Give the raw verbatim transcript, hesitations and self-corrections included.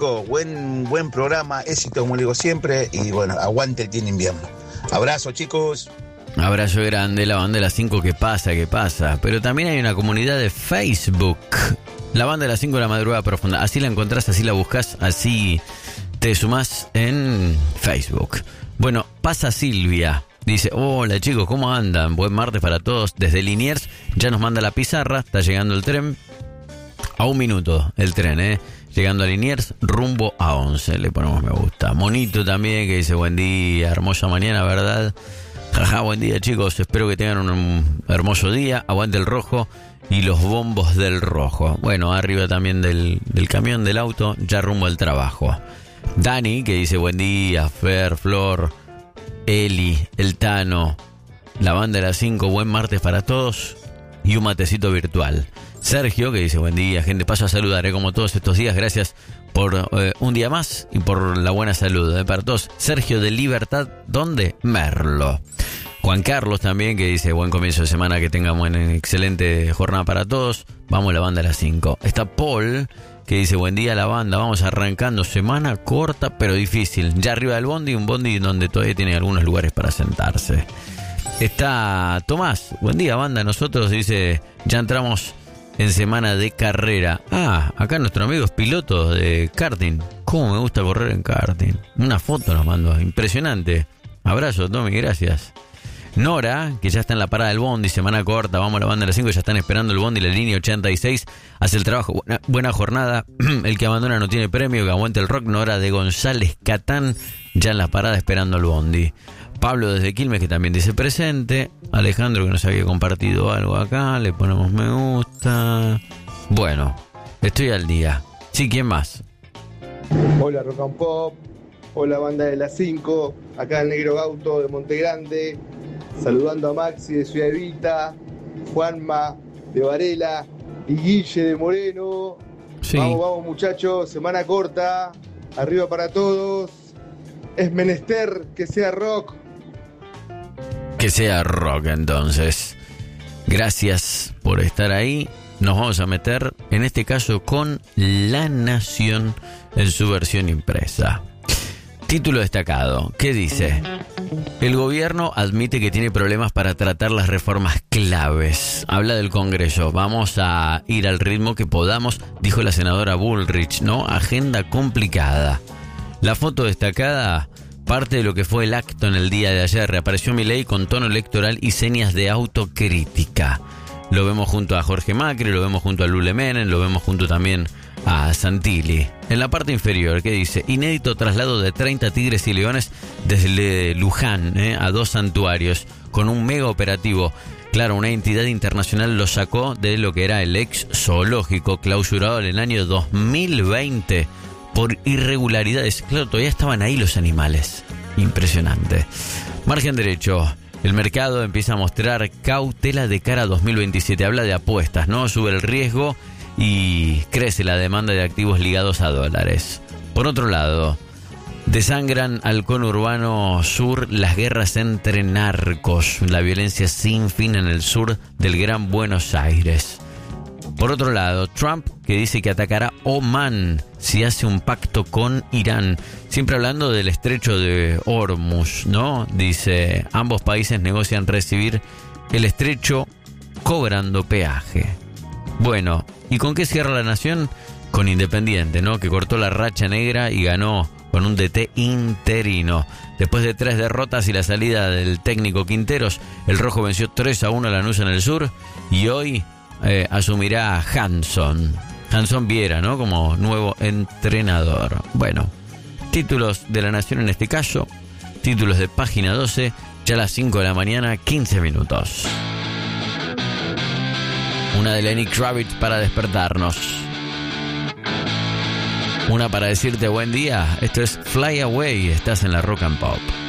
Buen, buen programa, éxito como digo siempre. Y bueno, aguante el Team Invierno. Abrazo, chicos. Abrazo grande, la banda de las cinco que pasa, que pasa. Pero también hay una comunidad de Facebook. La banda de las cinco de la madrugada profunda. Así la encontrás, así la buscas, así te sumás en Facebook. Bueno, pasa Silvia. Dice, hola chicos, ¿cómo andan? Buen martes para todos. Desde Liniers ya nos manda la pizarra. Está llegando el tren. A un minuto el tren, ¿eh? Llegando a Liniers, rumbo a once. Le ponemos me gusta. Monito también que dice, buen día, hermosa mañana, ¿verdad? Jaja, buen día chicos. Espero que tengan un hermoso día. Aguante el rojo y los bombos del rojo. Bueno, arriba también del, del camión, del auto, ya rumbo al trabajo. Dani que dice, buen día, Fer, Flor, Eli, el Tano, la banda de las cinco, buen martes para todos y un matecito virtual. Sergio que dice, buen día, gente, paso a saludar, ¿eh? Como todos estos días, gracias por eh, un día más y por la buena salud, ¿eh? Para todos. Sergio de Libertad, ¿dónde? Merlo. Juan Carlos también que dice, buen comienzo de semana, que tengan una excelente jornada para todos. Vamos, la banda de las cinco. Está Paul que dice, buen día la banda, vamos arrancando, semana corta pero difícil. Ya arriba del bondi, un bondi donde todavía tiene algunos lugares para sentarse. Está Tomás, buen día banda, nosotros dice, ya entramos en semana de carrera. Ah, acá nuestro amigo es piloto de karting. ¿Cómo me gusta correr en karting? Una foto nos mandó, impresionante. Abrazo, Tommy, gracias. Nora, que ya está en la parada del bondi, semana corta, vamos a la banda de las cinco, ya están esperando el bondi, la línea ochenta y seis, hace el trabajo, buena, buena jornada, el que abandona no tiene premio, que aguante el rock. Nora de González Catán, ya en la parada esperando el bondi. Pablo desde Quilmes, que también dice presente. Alejandro, que nos había compartido algo acá, le ponemos me gusta. Bueno, estoy al día. Sí, ¿quién más? Hola Rock and Pop, hola banda de las cinco, acá el Negro Gauto de Monte Grande. Saludando a Maxi de Ciudad Evita, Juanma de Varela y Guille de Moreno. Sí. Vamos, vamos muchachos, semana corta, arriba para todos. Es menester que sea rock. Que sea rock entonces. Gracias por estar ahí. Nos vamos a meter, en este caso, con La Nación en su versión impresa. Título destacado, ¿qué dice? El gobierno admite que tiene problemas para tratar las reformas claves. Habla del Congreso. Vamos a ir al ritmo que podamos, dijo la senadora Bullrich, ¿no? Agenda complicada. La foto destacada, parte de lo que fue el acto en el día de ayer. Reapareció Milei con tono electoral y señas de autocrítica. Lo vemos junto a Jorge Macri, lo vemos junto a Lule Menem, lo vemos junto también a Santilli. En la parte inferior, ¿qué dice? Inédito traslado de treinta tigres y leones desde Luján eh, a dos santuarios con un mega operativo. Claro, una entidad internacional lo sacó de lo que era el ex zoológico clausurado en el año dos mil veinte por irregularidades. Claro, todavía estaban ahí los animales. Impresionante. Margen derecho. El mercado empieza a mostrar cautela de cara a dos mil veintisiete. Habla de apuestas, ¿no? Sube el riesgo y crece la demanda de activos ligados a dólares. Por otro lado, desangran al conurbano sur las guerras entre narcos, la violencia sin fin en el sur del Gran Buenos Aires. Por otro lado, Trump, que dice que atacará Omán si hace un pacto con Irán. Siempre hablando del estrecho de Hormuz, ¿no? Dice, ambos países negocian recibir el estrecho cobrando peaje. Bueno, ¿y con qué cierra La Nación? Con Independiente, ¿no? Que cortó la racha negra y ganó con un D T interino. Después de tres derrotas y la salida del técnico Quinteros, el rojo venció tres a uno a Lanús en el sur y hoy eh, asumirá a Hanson. Hanson Viera, ¿no? Como nuevo entrenador. Bueno, títulos de La Nación en este caso, títulos de Página doce, ya a las cinco de la mañana, quince minutos. Una de Lenny Kravitz para despertarnos. Una para decirte buen día. Esto es Fly Away. Estás en la Rock and Pop.